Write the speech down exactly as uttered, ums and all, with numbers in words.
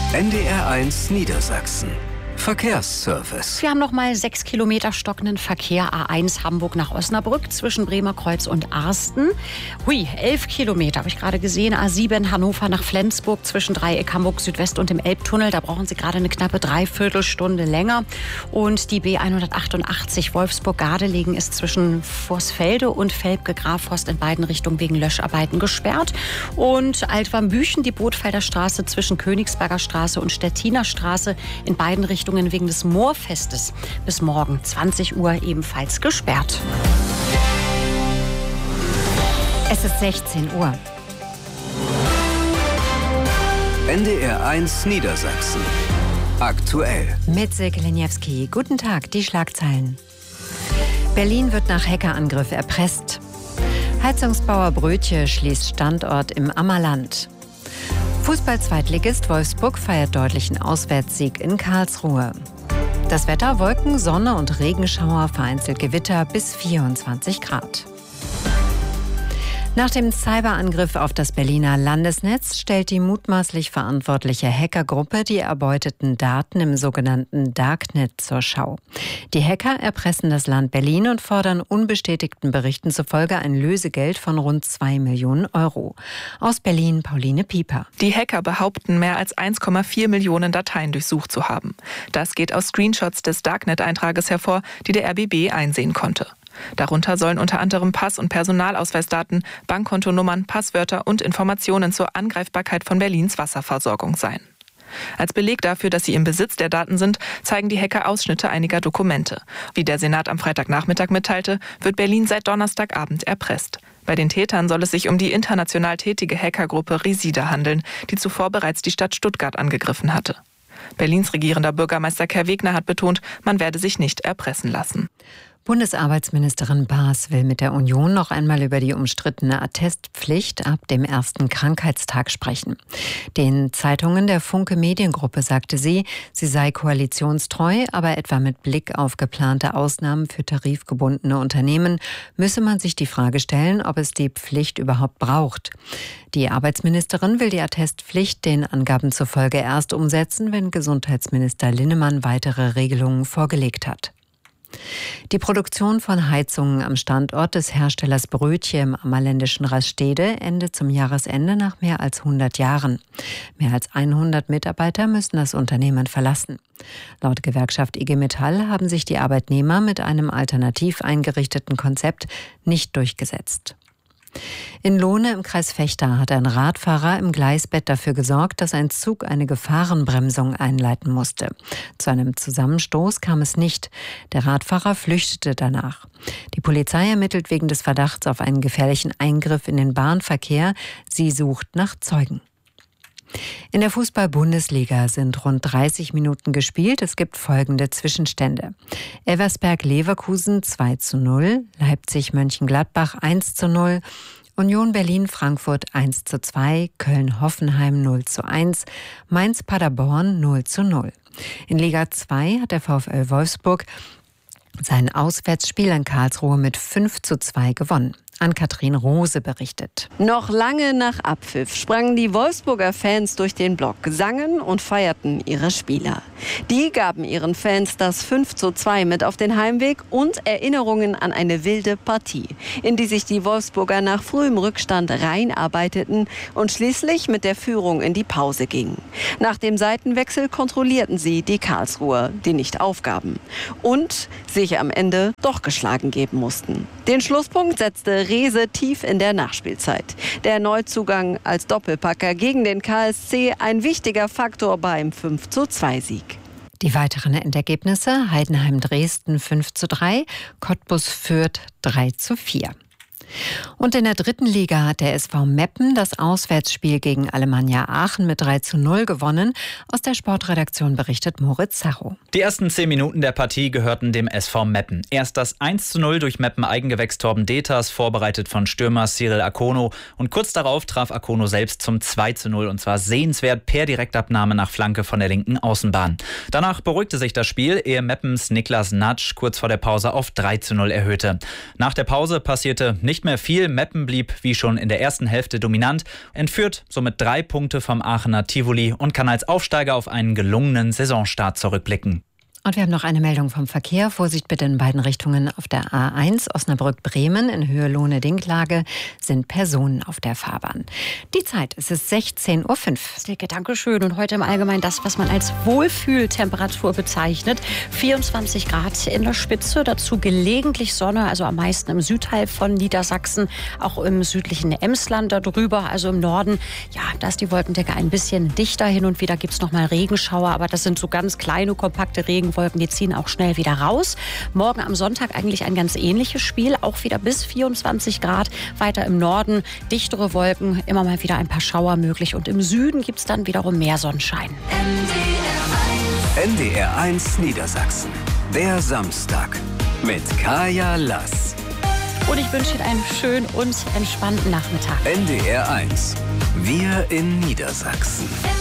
N D R eins Niedersachsen. Verkehrsservice. Wir haben noch mal sechs Kilometer stockenden Verkehr A eins Hamburg nach Osnabrück zwischen Bremer Kreuz und Arsten. Hui, elf Kilometer habe ich gerade gesehen. A sieben Hannover nach Flensburg zwischen Dreieck Hamburg Südwest und dem Elbtunnel. Da brauchen Sie gerade eine knappe Dreiviertelstunde länger. Und die B hundertachtundachtzig Wolfsburg-Gardelegen ist zwischen Vorsfelde und Velpke-Grafhorst in beiden Richtungen wegen Löscharbeiten gesperrt. Und Altwarmbüchen, die Bootfelder Straße zwischen Königsberger Straße und Stettiner Straße in beiden Richtungen wegen des Moorfestes bis morgen zwanzig Uhr ebenfalls gesperrt. Es ist sechzehn Uhr. N D R eins Niedersachsen. Aktuell. Mit Silke Leniewski. Guten Tag, die Schlagzeilen. Berlin wird nach Hackerangriff erpresst. Heizungsbauer Brötje schließt Standort im Ammerland. Fußball-Zweitligist Wolfsburg feiert deutlichen Auswärtssieg in Karlsruhe. Das Wetter: Wolken, Sonne und Regenschauer, vereinzelt Gewitter bis vierundzwanzig Grad. Nach dem Cyberangriff auf das Berliner Landesnetz stellt die mutmaßlich verantwortliche Hackergruppe die erbeuteten Daten im sogenannten Darknet zur Schau. Die Hacker erpressen das Land Berlin und fordern unbestätigten Berichten zufolge ein Lösegeld von rund zwei Millionen Euro. Aus Berlin Pauline Pieper. Die Hacker behaupten, mehr als eins Komma vier Millionen Dateien durchsucht zu haben. Das geht aus Screenshots des Darknet-Eintrages hervor, die der R B B einsehen konnte. Darunter sollen unter anderem Pass- und Personalausweisdaten, Bankkontonummern, Passwörter und Informationen zur Angreifbarkeit von Berlins Wasserversorgung sein. Als Beleg dafür, dass sie im Besitz der Daten sind, zeigen die Hacker Ausschnitte einiger Dokumente. Wie der Senat am Freitagnachmittag mitteilte, wird Berlin seit Donnerstagabend erpresst. Bei den Tätern soll es sich um die international tätige Hackergruppe Resida handeln, die zuvor bereits die Stadt Stuttgart angegriffen hatte. Berlins regierender Bürgermeister Kai Wegner hat betont, man werde sich nicht erpressen lassen. Bundesarbeitsministerin Baas will mit der Union noch einmal über die umstrittene Attestpflicht ab dem ersten Krankheitstag sprechen. Den Zeitungen der Funke Mediengruppe sagte sie, sie sei koalitionstreu, aber etwa mit Blick auf geplante Ausnahmen für tarifgebundene Unternehmen müsse man sich die Frage stellen, ob es die Pflicht überhaupt braucht. Die Arbeitsministerin will die Attestpflicht den Angaben zufolge erst umsetzen, wenn Gesundheitsminister Linnemann weitere Regelungen vorgelegt hat. Die Produktion von Heizungen am Standort des Herstellers Brötje im ammerländischen Rastede endet zum Jahresende nach mehr als hundert Jahren. Mehr als hundert Mitarbeiter müssen das Unternehmen verlassen. Laut Gewerkschaft I G Metall haben sich die Arbeitnehmer mit einem alternativ eingerichteten Konzept nicht durchgesetzt. In Lohne im Kreis Vechta hat ein Radfahrer im Gleisbett dafür gesorgt, dass ein Zug eine Gefahrenbremsung einleiten musste. Zu einem Zusammenstoß kam es nicht. Der Radfahrer flüchtete danach. Die Polizei ermittelt wegen des Verdachts auf einen gefährlichen Eingriff in den Bahnverkehr. Sie sucht nach Zeugen. In der Fußball-Bundesliga sind rund dreißig Minuten gespielt. Es gibt folgende Zwischenstände. Elversberg-Leverkusen zwei zu null, Leipzig-Mönchengladbach eins zu null, Union Berlin-Frankfurt eins zu zwei, Köln-Hoffenheim null zu eins, Mainz-Paderborn null zu null. In Liga zwei hat der VfL Wolfsburg sein Auswärtsspiel in Karlsruhe mit fünf zu zwei gewonnen. Ann-Kathrin Rose berichtet. Noch lange nach Abpfiff sprangen die Wolfsburger Fans durch den Block, sangen und feierten ihre Spieler. Die gaben ihren Fans das fünf zu zwei mit auf den Heimweg und Erinnerungen an eine wilde Partie, in die sich die Wolfsburger nach frühem Rückstand reinarbeiteten und schließlich mit der Führung in die Pause gingen. Nach dem Seitenwechsel kontrollierten sie die Karlsruher, die nicht aufgaben und sich am Ende doch geschlagen geben mussten. Den Schlusspunkt setzte Rehse tief in der Nachspielzeit. Der Neuzugang als Doppelpacker gegen den K S C ein wichtiger Faktor beim fünf zu zwei Sieg. Die weiteren Endergebnisse: Heidenheim-Dresden fünf zu drei, Cottbus-Fürth drei zu vier. Und in der dritten Liga hat der S V Meppen das Auswärtsspiel gegen Alemannia Aachen mit drei zu null gewonnen. Aus der Sportredaktion berichtet Moritz Zacho. Die ersten zehn Minuten der Partie gehörten dem S V Meppen. Erst das eins zu null durch Meppen-Eigengewächs Torben Deters, vorbereitet von Stürmer Cyril Akono. Und kurz darauf traf Akono selbst zum zwei zu null. Und zwar sehenswert per Direktabnahme nach Flanke von der linken Außenbahn. Danach beruhigte sich das Spiel, ehe Meppens Niklas Natsch kurz vor der Pause auf drei zu null erhöhte. Nach der Pause passierte nicht nicht mehr viel. Meppen blieb wie schon in der ersten Hälfte dominant, entführt somit drei Punkte vom Aachener Tivoli und kann als Aufsteiger auf einen gelungenen Saisonstart zurückblicken. Und wir haben noch eine Meldung vom Verkehr. Vorsicht bitte in beiden Richtungen auf der A eins Osnabrück-Bremen in Höhe Lohne-Dinklage sind Personen auf der Fahrbahn. Die Zeit, es ist sechzehn Uhr fünf. Silke, danke schön. Und heute im Allgemeinen das, was man als Wohlfühltemperatur bezeichnet. vierundzwanzig Grad in der Spitze, dazu gelegentlich Sonne, also am meisten im Südteil von Niedersachsen, auch im südlichen Emsland darüber, also im Norden. Ja, da ist die Wolkendecke ein bisschen dichter. Hin und wieder gibt es noch mal Regenschauer, aber das sind so ganz kleine, kompakte Regenwolken. Die ziehen auch schnell wieder raus. Morgen am Sonntag eigentlich ein ganz ähnliches Spiel. Auch wieder bis vierundzwanzig Grad. Weiter im Norden dichtere Wolken. Immer mal wieder ein paar Schauer möglich. Und im Süden gibt es dann wiederum mehr Sonnenschein. N D R eins Niedersachsen. Der Samstag. Mit Kaya Lass. Und ich wünsche Ihnen einen schönen und entspannten Nachmittag. N D R eins. Wir in Niedersachsen.